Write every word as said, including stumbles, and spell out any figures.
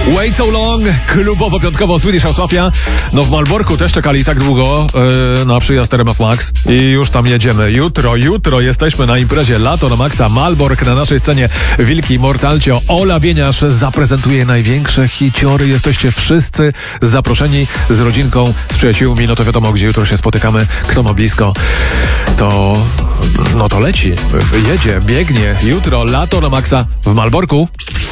Wait So Long, klubowo-piątkowo Swedish House Mafia. No w Malborku też czekali tak długo yy, na przyjazd R M F Max i już tam jedziemy. Jutro, jutro jesteśmy na imprezie Lato na Maxa Malbork. Na naszej scenie Wilki Mortalcio. Ola Bieniasz zaprezentuje największe hiciory. Jesteście wszyscy zaproszeni z rodzinką, z przyjaciółmi. No to wiadomo, gdzie jutro się spotykamy. Kto ma blisko, to... no to leci. Jedzie, biegnie. Jutro Lato na Maxa w Malborku.